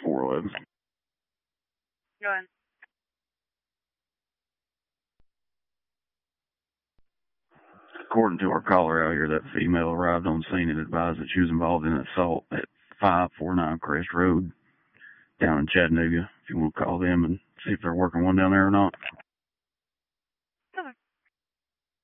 411. Go ahead. According to our caller out here, that female arrived on scene and advised that she was involved in an assault at 549 Crest Road down in Chattanooga. If you want to call them and see if they're working one down there or not.